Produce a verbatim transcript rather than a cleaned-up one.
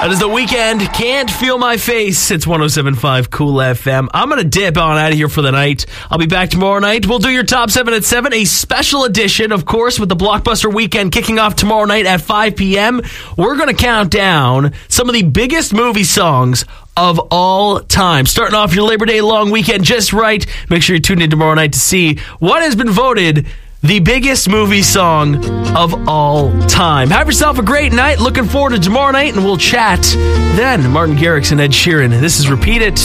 That is The Weeknd. Can't Feel My Face. It's one oh seven point five Cool F M. I'm going to dip on out of here for the night. I'll be back tomorrow night. We'll do your top seven at seven. A special edition, of course, with the Blockbuster Weekend kicking off tomorrow night at five p.m. We're going to count down some of the biggest movie songs of all time. Starting off your Labor Day long weekend just right. Make sure you tune in tomorrow night to see what has been voted the biggest movie song of all time. Have yourself a great night. Looking forward to tomorrow night, and we'll chat then. Martin Garrix and Ed Sheeran. This is Repeat It.